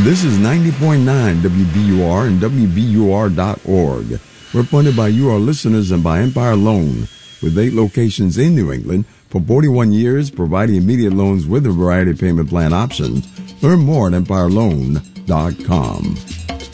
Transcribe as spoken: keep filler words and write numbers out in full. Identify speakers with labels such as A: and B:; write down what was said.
A: This is ninety point nine W B U R and W B U R dot org. We're funded by you, our listeners, and by Empire Loan, with eight locations in New England for forty-one years, providing immediate loans with a variety of payment plan options. Learn more at empire loan dot com.